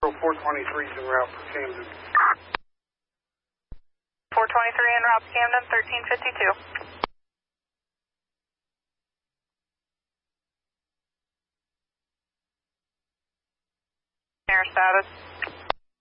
423 is en route for Camden. 423 en route to Camden, 1352. Air status.